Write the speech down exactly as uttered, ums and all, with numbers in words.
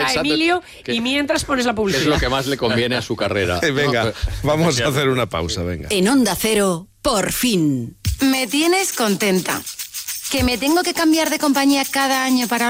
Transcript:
pensando Emilio que- y mientras pones la que publicidad. es lo que más le conviene a su carrera. Venga, ¿no? vamos a hacer una pausa, venga. En Onda Cero, por fin. Me tienes contenta. ¿Que me tengo que cambiar de compañía cada año para